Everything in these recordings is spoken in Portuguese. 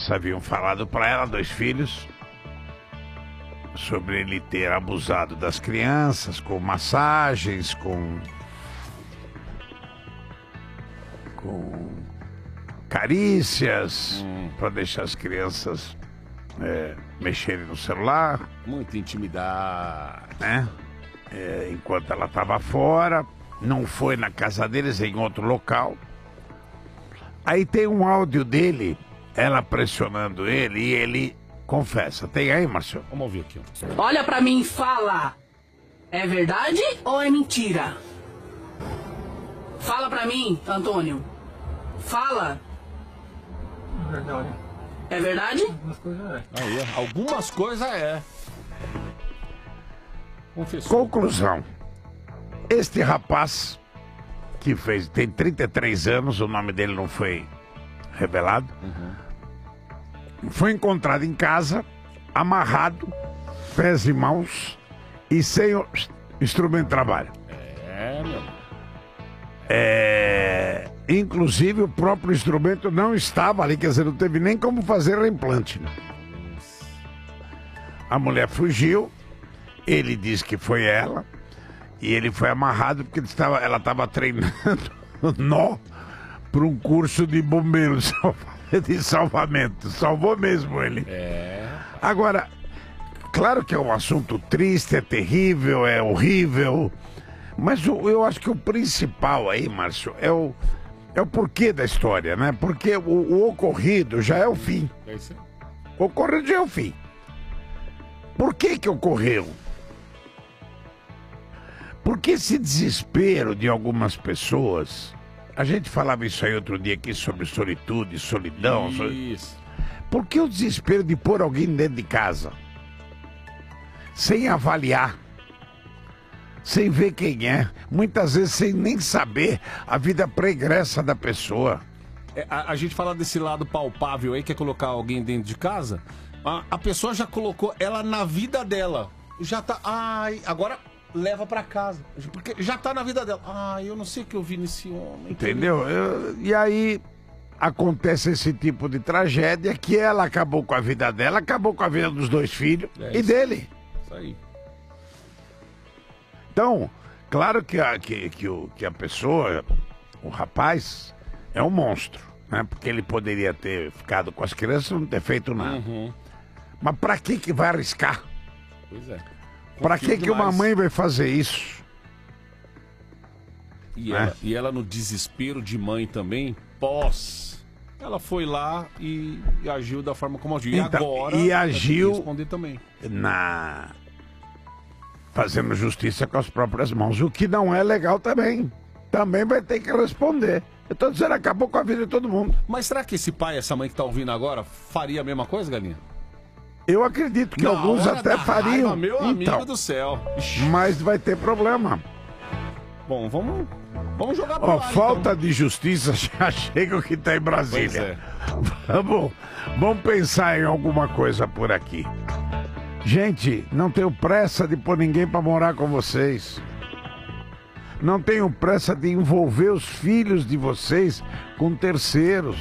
crianças haviam falado para ela, 2 filhos, sobre ele ter abusado das crianças com massagens, com carícias, para deixar as crianças mexerem no celular. Muita intimidade. Né? Enquanto ela estava fora, não foi na casa deles, em outro local. Aí tem um áudio dele, ela pressionando ele, e ele confessa. Tem aí, Márcio? Vamos ouvir aqui. Olha pra mim e fala. É verdade ou é mentira? Fala pra mim, Antônio. Fala. Verdade. É verdade? Algumas coisas é. Aí, algumas coisas é. Confessou. Conclusão. Este rapaz, que tem 33 anos, o nome dele não foi revelado, foi encontrado em casa, amarrado, pés e mãos, e sem o instrumento de trabalho. Inclusive, o próprio instrumento não estava ali, quer dizer, não teve nem como fazer reimplante. Né? A mulher fugiu, ele disse que foi ela, e ele foi amarrado porque ela estava treinando nó para um curso de bombeiros de salvamento. Salvou mesmo ele. Agora, claro que é um assunto triste, é terrível, é horrível, mas eu acho que o principal aí, Márcio, é o porquê da história, né? Porque o ocorrido já é o fim. O ocorrido já é o fim. Por que ocorreu? Porque esse desespero de algumas pessoas... A gente falava isso aí outro dia aqui sobre solitude, solidão. Isso. Por que o desespero de pôr alguém dentro de casa? Sem avaliar. Sem ver quem é. Muitas vezes sem nem saber a vida pregressa da pessoa. A gente fala desse lado palpável aí, que é colocar alguém dentro de casa. A pessoa já colocou ela na vida dela. Já tá... Ai, agora... leva pra casa, porque já tá na vida dela. Eu não sei o que eu vi nesse homem. Entendeu? E aí acontece esse tipo de tragédia, que ela acabou com a vida dela, acabou com a vida dos 2 filhos e dele. Isso aí. Então, claro que a pessoa, o rapaz, é um monstro, né? Porque ele poderia ter ficado com as crianças e não ter feito nada. Mas pra que vai arriscar? Pois é. Pra que uma mãe vai fazer isso? E ela no desespero de mãe também, ela foi lá e agiu da forma como agiu. Então, e agora e agiu responder também. Fazendo justiça com as próprias mãos, o que não é legal também. Também vai ter que responder. Eu tô dizendo, acabou com a vida de todo mundo. Mas será que esse pai, essa mãe que tá ouvindo agora, faria a mesma coisa, Galinha? Eu acredito que alguns até fariam. Raiva, meu amigo do céu. Mas vai ter problema. Bom, vamos jogar pra lá, falta de justiça já chega o que tá em Brasília. Vamos pensar em alguma coisa por aqui. Gente, não tenho pressa de pôr ninguém pra morar com vocês. Não tenho pressa de envolver os filhos de vocês com terceiros.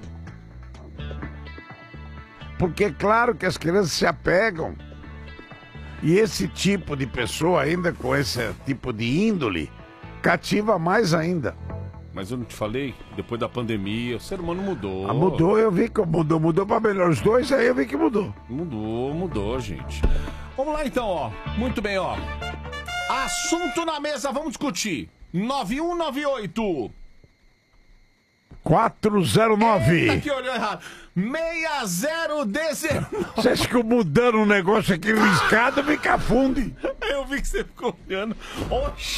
Porque é claro que as crianças se apegam. E esse tipo de pessoa, ainda com esse tipo de índole, cativa mais ainda. Mas eu não te falei, depois da pandemia, o ser humano mudou. Mudou, eu vi que mudou pra melhor. Os 2 aí eu vi que mudou. Mudou, gente. Vamos lá então, ó. Muito bem, ó. Assunto na mesa, vamos discutir. 9198 409. Eita, que olhou errado. 6019. Você acha que eu mudando um negócio aqui no escada me cafunde? Eu vi que você ficou olhando. Oxi.